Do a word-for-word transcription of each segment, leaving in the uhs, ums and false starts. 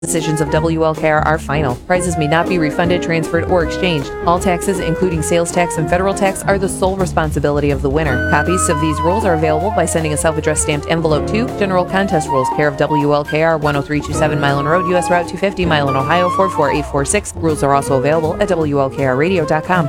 Decisions of W L K R are final. Prizes may not be refunded, transferred, or exchanged. All taxes, including sales tax and federal tax, are the sole responsibility of the winner. Copies of these rules are available by sending a self-addressed stamped envelope to General Contest Rules, care of W L K R, one oh three two seven Milan Road, U S Route two fifty, Milan, Ohio, four four eight four six. Rules are also available at W L K R radio dot com.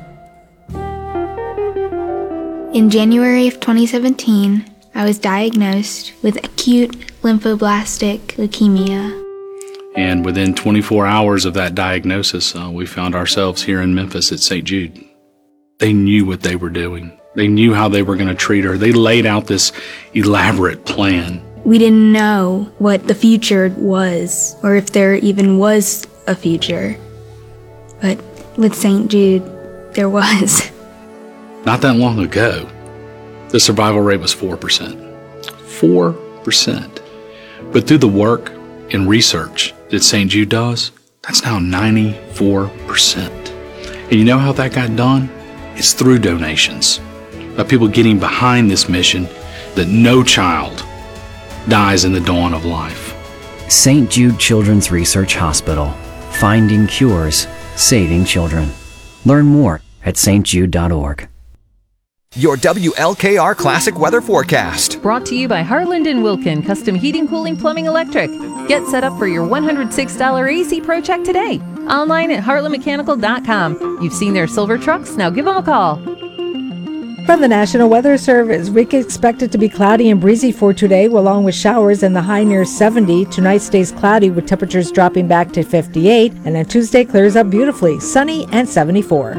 In January of twenty seventeen, I was diagnosed with acute lymphoblastic leukemia. And within twenty-four hours of that diagnosis, uh, we found ourselves here in Memphis at Saint Jude. They knew what they were doing. They knew how they were going to treat her. They laid out this elaborate plan. We didn't know what the future was, or if there even was a future. But with Saint Jude, there was. Not that long ago, the survival rate was four percent. four percent. But through the work and research that Saint Jude does, that's now ninety-four percent. And you know how that got done? It's through donations. By people getting behind this mission that no child dies in the dawn of life. Saint Jude Children's Research Hospital. Finding cures, saving children. Learn more at s t jude dot org. Your W L K R Classic Weather Forecast. Brought to you by Harland and Wilkin, Custom Heating, Cooling, Plumbing, Electric. Get set up for your one hundred six dollars A C Pro check today. Online at heartland mechanical dot com. You've seen their silver trucks, now give them a call. From the National Weather Service, we expect it to be cloudy and breezy for today, along with showers and the high near seventy. Tonight stays cloudy with temperatures dropping back to fifty-eight, and then Tuesday clears up beautifully, sunny and seventy-four.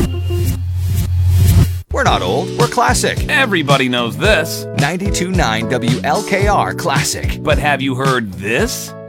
We're not old, we're classic. Everybody knows this. ninety-two point nine W L K R Classic. But have you heard this?